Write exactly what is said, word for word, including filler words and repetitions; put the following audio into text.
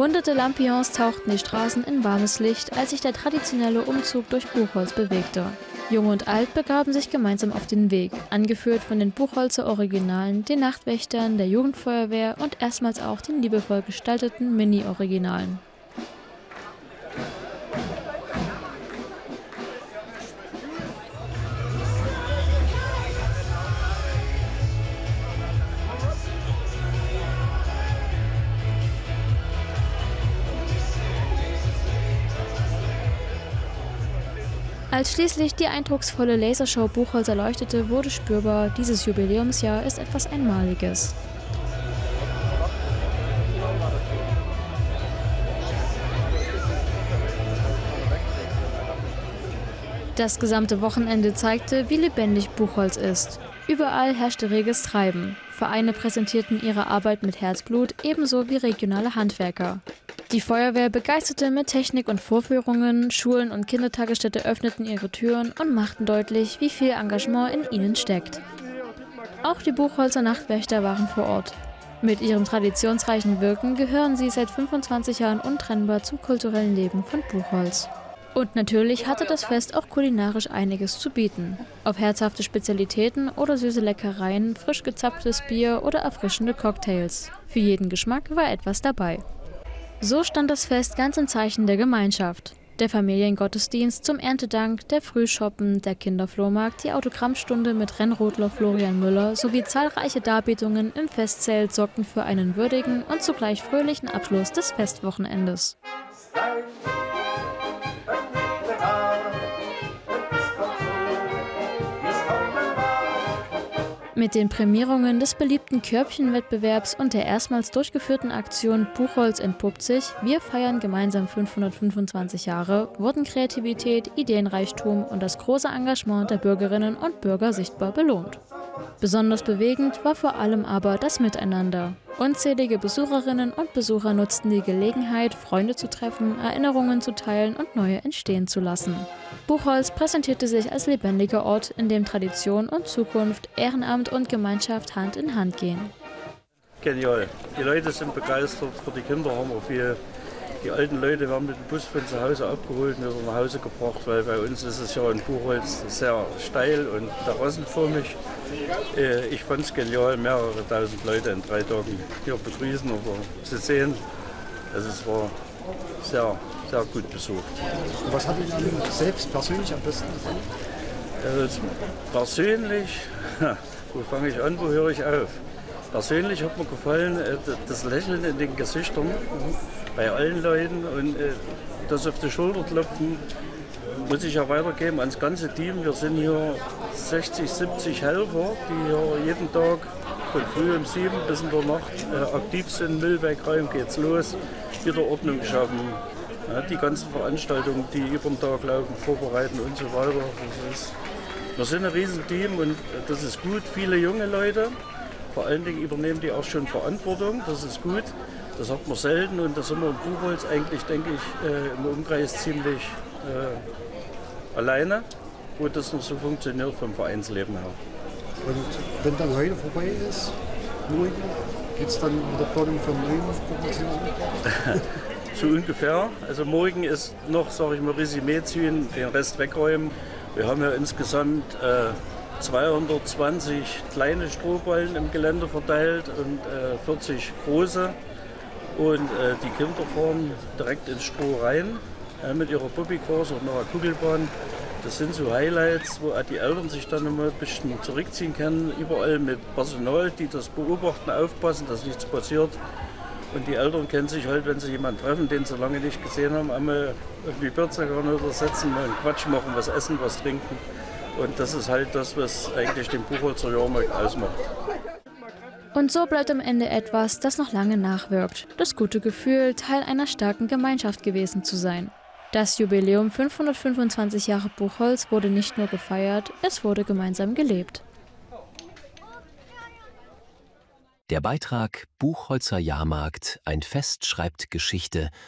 Hunderte Lampions tauchten die Straßen in warmes Licht, als sich der traditionelle Umzug durch Buchholz bewegte. Jung und Alt begaben sich gemeinsam auf den Weg, angeführt von den Buchholzer Originalen, den Nachtwächtern, der Jugendfeuerwehr und erstmals auch den liebevoll gestalteten Mini-Originalen. Als schließlich die eindrucksvolle Lasershow Buchholz erleuchtete, wurde spürbar, dieses Jubiläumsjahr ist etwas Einmaliges. Das gesamte Wochenende zeigte, wie lebendig Buchholz ist. Überall herrschte reges Treiben. Vereine präsentierten ihre Arbeit mit Herzblut, ebenso wie regionale Handwerker. Die Feuerwehr begeisterte mit Technik und Vorführungen, Schulen und Kindertagesstätte öffneten ihre Türen und machten deutlich, wie viel Engagement in ihnen steckt. Auch die Buchholzer Nachtwächter waren vor Ort. Mit ihrem traditionsreichen Wirken gehören sie seit fünfundzwanzig Jahren untrennbar zum kulturellen Leben von Buchholz. Und natürlich hatte das Fest auch kulinarisch einiges zu bieten. Ob herzhafte Spezialitäten oder süße Leckereien, frisch gezapftes Bier oder erfrischende Cocktails. Für jeden Geschmack war etwas dabei. So stand das Fest ganz im Zeichen der Gemeinschaft. Der Familiengottesdienst zum Erntedank, der Frühschoppen, der Kinderflohmarkt, die Autogrammstunde mit Rennrodler Florian Müller sowie zahlreiche Darbietungen im Festzelt sorgten für einen würdigen und zugleich fröhlichen Abschluss des Festwochenendes. Mit den Prämierungen des beliebten Körbchenwettbewerbs und der erstmals durchgeführten Aktion Buchholz entpuppt sich, wir feiern gemeinsam fünfhundertfünfundzwanzig Jahre, wurden Kreativität, Ideenreichtum und das große Engagement der Bürgerinnen und Bürger sichtbar belohnt. Besonders bewegend war vor allem aber das Miteinander. Unzählige Besucherinnen und Besucher nutzten die Gelegenheit, Freunde zu treffen, Erinnerungen zu teilen und neue entstehen zu lassen. Buchholz präsentierte sich als lebendiger Ort, in dem Tradition und Zukunft, Ehrenamt und Gemeinschaft Hand in Hand gehen. Genial. Die Leute sind begeistert, für die Kinder haben wir viel. Die alten Leute werden mit dem Bus von zu Hause abgeholt und wieder nach Hause gebracht, weil bei uns ist es ja in Buchholz sehr steil und terrassenförmig. Ich fand es genial, mehrere tausend Leute in drei Tagen hier begrüßen oder zu sehen. Also es war sehr, sehr gut besucht. Und was hat Ihnen selbst persönlich am besten gefallen? Also persönlich, wo fange ich an, wo höre ich auf? Persönlich hat mir gefallen das Lächeln in den Gesichtern bei allen Leuten und das auf die Schulter klopfen muss ich ja weitergeben ans ganze Team. Wir sind hier sechzig, siebzig Helfer, die hier jeden Tag von früh um sieben bis in der Nacht aktiv sind. Müll wegräumen, geht's los, wieder Ordnung schaffen. Ja, die ganzen Veranstaltungen, die über den Tag laufen, vorbereiten und so weiter. Das ist, wir sind ein Riesenteam und das ist gut. Viele junge Leute, vor allen Dingen übernehmen die auch schon Verantwortung. Das ist gut. Das hat man selten und da sind wir in Buchholz eigentlich, denke ich, äh, im Umkreis ziemlich äh, alleine, wo das noch so funktioniert vom Vereinsleben her. Und wenn dann heute vorbei ist, morgen, geht es dann mit der Planung von neuen Buchholz? So ungefähr. Also morgen ist noch, sage ich mal, Resümee ziehen, den Rest wegräumen. Wir haben ja insgesamt äh, zweihundertzwanzig kleine Strohballen im Gelände verteilt und äh, vierzig große. Und äh, die Kinder fahren direkt ins Stroh rein äh, mit ihrer Bobbycars und einer Kugelbahn. Das sind so Highlights, wo auch die Eltern sich dann immer ein bisschen zurückziehen können. Überall mit Personal, die das beobachten, aufpassen, dass nichts passiert. Und die Eltern kennen sich halt, wenn sie jemanden treffen, den sie lange nicht gesehen haben, einmal irgendwie Bierzeugern oder setzen, mal einen Quatsch machen, was essen, was trinken. Und das ist halt das, was eigentlich den Buchholzer Jahrmarkt ausmacht. Und so bleibt am Ende etwas, das noch lange nachwirkt. Das gute Gefühl, Teil einer starken Gemeinschaft gewesen zu sein. Das Jubiläum fünfhundertfünfundzwanzig Jahre Buchholz wurde nicht nur gefeiert, es wurde gemeinsam gelebt. Der Beitrag Buchholzer Jahrmarkt, ein Fest schreibt Geschichte